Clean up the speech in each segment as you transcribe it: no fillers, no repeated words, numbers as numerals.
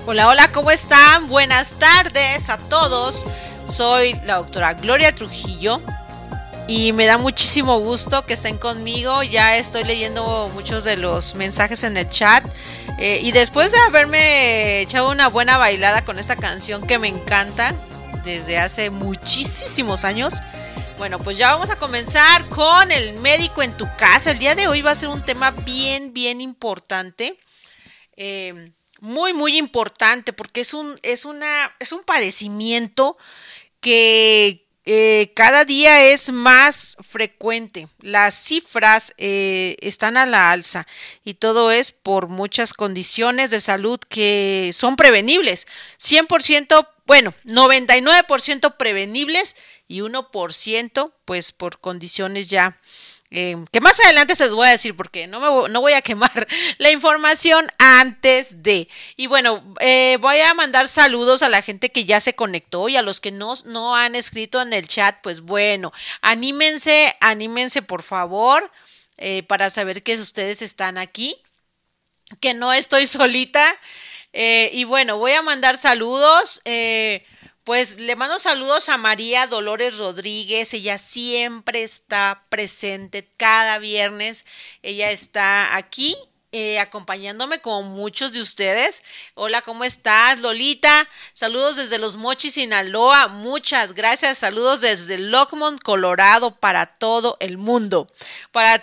Hola, hola, ¿cómo están? Buenas tardes a todos. Soy la doctora Gloria Trujillo y me da muchísimo gusto que estén conmigo. Ya estoy leyendo muchos de los mensajes en el chat y después de haberme echado una buena bailada con esta canción que me encanta desde hace muchísimos años, bueno, pues ya vamos a comenzar con el médico en tu casa. El día de hoy va a ser un tema bien importante. Muy importante porque es un padecimiento que cada día es más frecuente. Las cifras están a la alza y todo es por muchas condiciones de salud que son prevenibles. 100%, bueno, 99% prevenibles y 1% pues por condiciones ya que más adelante se los voy a decir porque no voy a quemar la información antes de. Y bueno, voy a mandar saludos a la gente que ya se conectó y a los que no han escrito en el chat, pues bueno, anímense por favor para saber que ustedes están aquí, que no estoy solita. Y bueno, voy a mandar saludos. Pues le mando saludos a María Dolores Rodríguez, ella siempre está presente cada viernes, ella está aquí acompañándome con muchos de ustedes. Hola, ¿cómo estás, Lolita? Saludos desde Los Mochis, Sinaloa, muchas gracias, saludos desde Lockmont, Colorado, para todo el mundo, para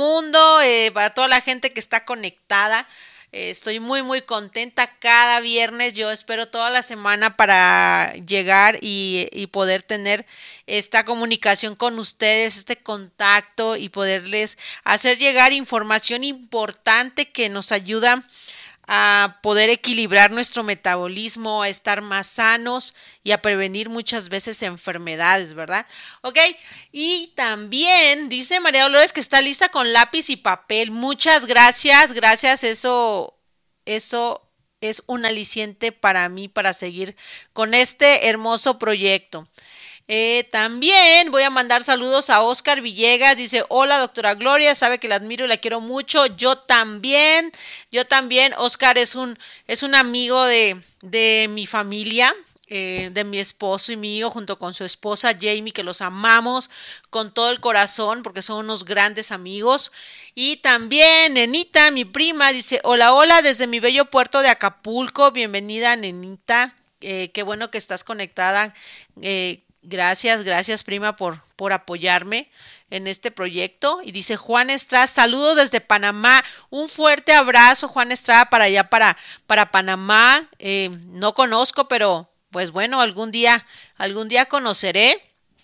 toda la gente que está conectada. Estoy muy contenta cada viernes. Yo espero toda la semana para llegar y poder tener esta comunicación con ustedes, este contacto y poderles hacer llegar información importante que nos ayuda a poder equilibrar nuestro metabolismo, a estar más sanos y a prevenir muchas veces enfermedades, ¿verdad? Ok, y también dice María Dolores que está lista con lápiz y papel. Muchas gracias, eso es un aliciente para mí para seguir con este hermoso proyecto. También voy a mandar saludos a Oscar Villegas, dice: hola doctora Gloria, sabe que la admiro y la quiero mucho. Yo también. Oscar es un amigo de mi familia, de mi esposo y mío, junto con su esposa Jamie, que los amamos con todo el corazón porque son unos grandes amigos. Y también Nenita, mi prima, dice: hola desde mi bello puerto de Acapulco. Bienvenida, Nenita, qué bueno que estás conectada. Gracias prima por apoyarme en este proyecto. Y dice Juan Estrada: saludos desde Panamá, un fuerte abrazo, Juan Estrada, para allá, para Panamá. No conozco, pero pues bueno, algún día conoceré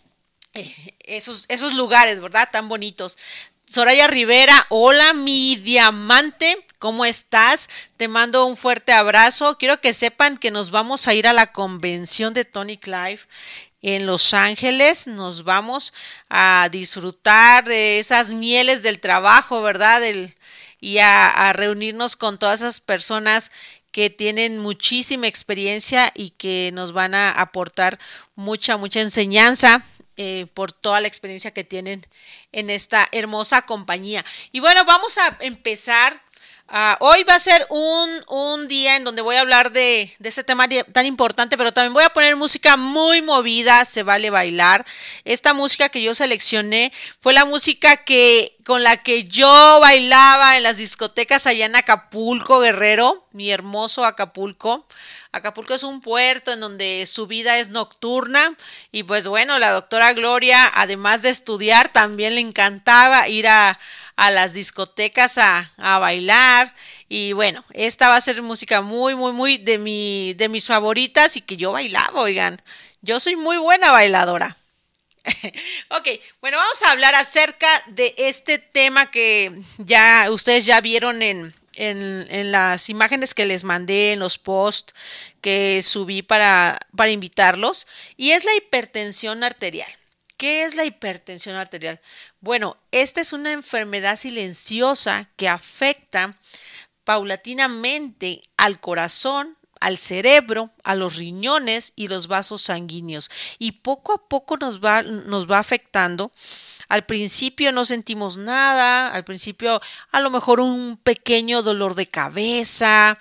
esos lugares, ¿verdad? Tan bonitos. Soraya Rivera: hola mi diamante, ¿cómo estás? Te mando un fuerte abrazo. Quiero que sepan que nos vamos a ir a la convención de Tonic Life en Los Ángeles. Nos vamos a disfrutar de esas mieles del trabajo, ¿verdad? Y a reunirnos con todas esas personas que tienen muchísima experiencia y que nos van a aportar mucha enseñanza por toda la experiencia que tienen en esta hermosa compañía. Y bueno, vamos a empezar. Hoy va a ser un día en donde voy a hablar de este tema tan importante, pero también voy a poner música muy movida, se vale bailar. Esta música que yo seleccioné fue la música con la que yo bailaba en las discotecas allá en Acapulco, Guerrero, mi hermoso Acapulco. Acapulco es un puerto en donde su vida es nocturna y pues bueno, la doctora Gloria, además de estudiar, también le encantaba ir a las discotecas a bailar. Y bueno, esta va a ser música muy de mis favoritas y que yo bailaba, oigan, yo soy muy buena bailadora. Ok, bueno, vamos a hablar acerca de este tema que ustedes ya vieron en las imágenes que les mandé, en los posts que subí para invitarlos, y es la hipertensión arterial. ¿Qué es la hipertensión arterial? Bueno, esta es una enfermedad silenciosa que afecta paulatinamente al corazón, al cerebro, a los riñones y los vasos sanguíneos, y poco a poco nos va afectando. Al principio no sentimos nada, al principio a lo mejor un pequeño dolor de cabeza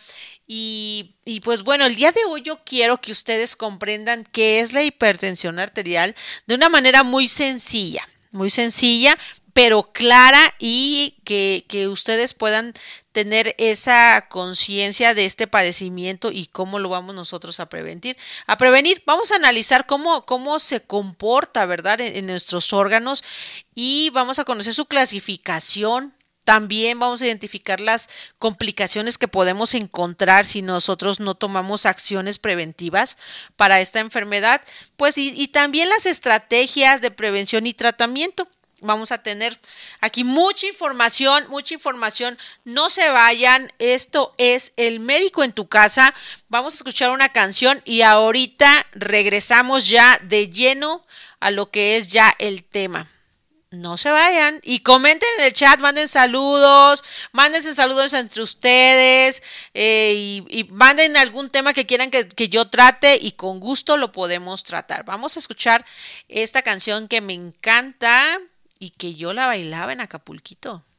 Y pues bueno, el día de hoy yo quiero que ustedes comprendan qué es la hipertensión arterial de una manera muy sencilla, pero clara y que ustedes puedan tener esa conciencia de este padecimiento y cómo lo vamos nosotros a prevenir. Vamos a analizar cómo se comporta, ¿verdad?, en nuestros órganos y vamos a conocer su clasificación. También vamos a identificar las complicaciones que podemos encontrar si nosotros no tomamos acciones preventivas para esta enfermedad, pues y también las estrategias de prevención y tratamiento. Vamos a tener aquí mucha información, mucha información. No se vayan, esto es El Médico en tu Casa. Vamos a escuchar una canción y ahorita regresamos ya de lleno a lo que es ya el tema. No se vayan y comenten en el chat, mándense saludos entre ustedes y manden algún tema que quieran que yo trate y con gusto lo podemos tratar. Vamos a escuchar esta canción que me encanta y que yo la bailaba en Acapulquito.